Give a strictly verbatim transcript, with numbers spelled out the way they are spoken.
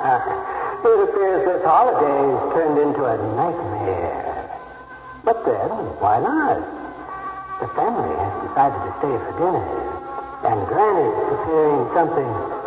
It appears this holiday's turned into a nightmare. But then, why not? The family has decided to stay for dinner, and Granny's preparing something